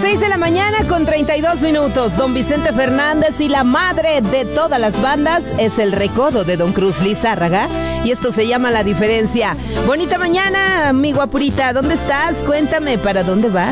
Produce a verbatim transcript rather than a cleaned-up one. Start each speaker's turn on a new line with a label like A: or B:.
A: seis de la mañana con treinta y dos minutos. Don Vicente Fernández y la madre de todas las bandas es el recodo de Don Cruz Lizárraga. Y esto se llama La Diferencia. Bonita mañana, amigo Apurita. ¿Dónde estás? Cuéntame, ¿para dónde vas?